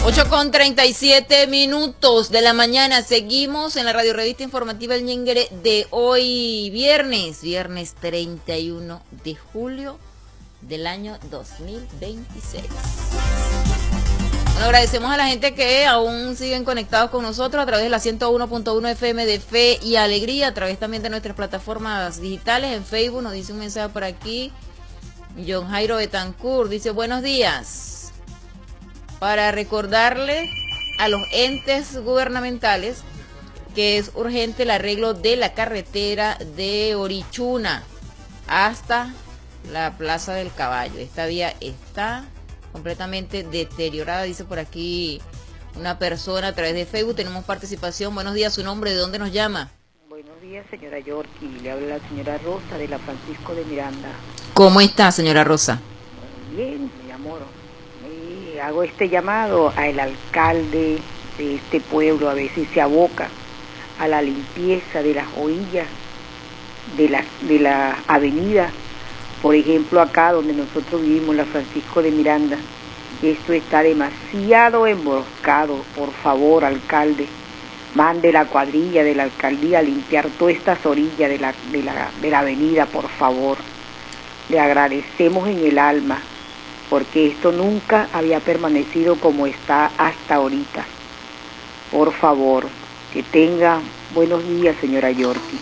8:37 de la mañana. Seguimos en la radio revista informativa El Ñenguere de hoy viernes 31 de julio del año 2026. Bueno, agradecemos a la gente que aún siguen conectados con nosotros a través de la 101.1 FM de Fe y Alegría, a través también de nuestras plataformas digitales. En Facebook nos dice un mensaje por aquí, John Jairo Betancourt, dice: buenos días. Para recordarle a los entes gubernamentales que es urgente el arreglo de la carretera de Orichuna hasta la Plaza del Caballo. Esta vía está completamente deteriorada, dice por aquí una persona a través de Facebook. Tenemos participación. Buenos días, su nombre, ¿de dónde nos llama? Buenos días, señora Yorky, le habla la señora Rosa de la Francisco de Miranda. ¿Cómo está, señora Rosa? Bien, mi amor. Hago este llamado al alcalde de este pueblo, a ver si se aboca a la limpieza de las orillas de la avenida. Por ejemplo, acá donde nosotros vivimos, la Francisco de Miranda, esto está demasiado emboscado. Por favor, alcalde, mande la cuadrilla de la alcaldía a limpiar todas estas orillas de la avenida, por favor. Le agradecemos en el alma, porque esto nunca había permanecido como está hasta ahorita. Por favor, que tenga buenos días, señora Yorky.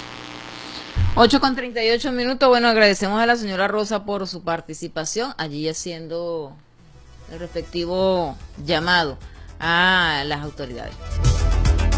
8:38. Bueno, agradecemos a la señora Rosa por su participación, allí haciendo el respectivo llamado a las autoridades.